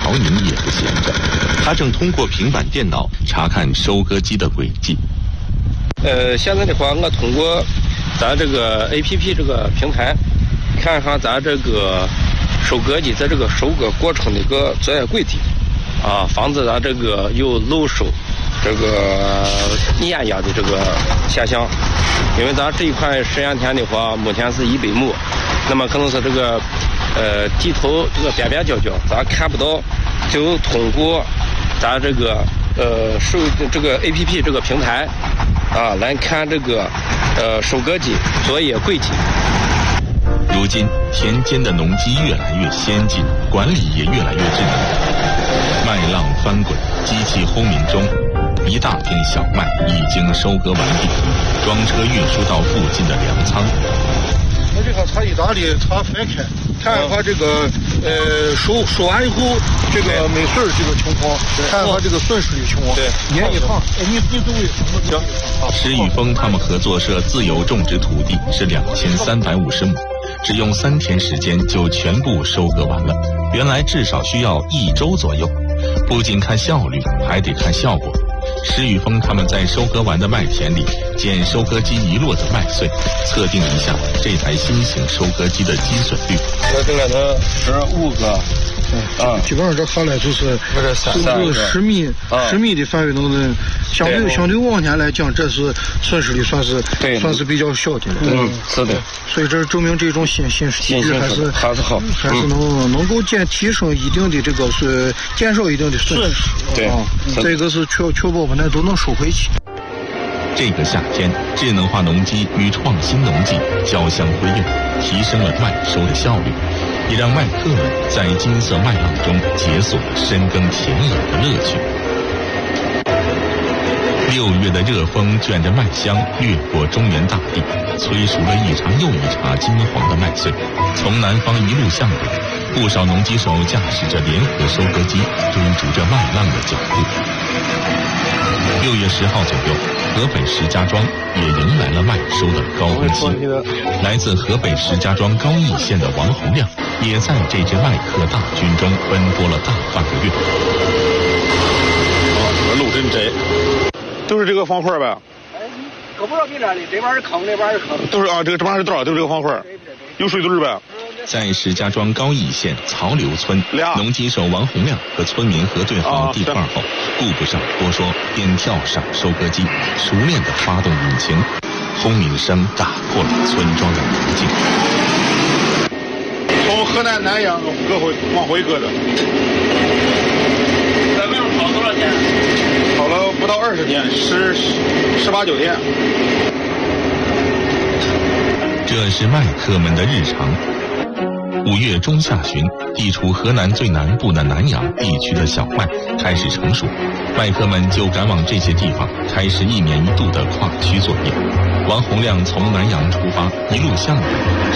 曹宁也不闲着，他正通过平板电脑查看收割机的轨迹。 现在的话，我通过咱这个 APP 这个平台，看看咱这个收割机在这个收割过程的一个作业轨迹，防止咱这个有漏收、这个碾压的这个现象。因为咱这一块实验田的话，目前是100亩，那么可能是这个地头这个边边角角咱看不到，就通过咱这个这个 APP 这个平台来看这个收割机作业轨迹。 如今田间的农机越来越先进，管理也越来越智能。麦浪翻滚，机器轰鸣中，一大片小麦已经收割完毕，装车运输到附近的粮仓。 我这个插一大的，插分开，看一下这个收完以后这个美穗这个情况，看一下这个损失的情况。 对， 年一趟，你走一趟。行。 石宇峰他们合作社自有种植土地是2350亩，只用3天时间就全部收割完了。原来至少需要1周左右，不仅看效率，还得看效果。石宇峰他们在收割完的麦田里捡收割机遗落的麦穗，测定一下这台新型收割机的积损率。 这个呢15个。 基本上这下来就是10米的范围内的，相对往年来讲，这是损失的算是比较小的了。 是的。 所以这证明这种新体质还是好， 还是能够提升一定的这个是减少一定的损失。 对这个是确保我们都能收回去。 这个夏天，智能化农机与创新农技交相辉映，提升了麦收的效率，也让麦客们在金色麦浪中解锁了深耕田野的乐趣。6月的热风卷着麦香掠过中原大地，催熟了一茬又一茬金黄的麦穗，从南方一路向北，不少农机手驾驶着联合收割机，追逐着麦浪的脚步。6月10号左右，河北石家庄也迎来了麦收的高峰期。来自河北石家庄高邑县的王洪亮，也在这支麦客大军中奔波了大半个月。 路真窄，都是这个方块呗？ 搁不着比这里，这边是坑，那边是坑。 都是这边是道，都是这个方块，有水墩呗。 在石家庄高邑县曹刘村，农机手王洪亮和村民核对好地块后，顾不上多说，便跳上收割机，熟练地发动引擎，轰鸣声打破了村庄的宁静。 从河南南阳往回割的。 咱们用跑多少天？ 跑了不到20天，18、19天。 这是麦客们的日常。5月中下旬，地处河南最南部的南阳地区的小麦开始成熟，麦客们就赶往这些地方，开始1年1度的跨区作业。王洪亮从南阳出发，一路向北，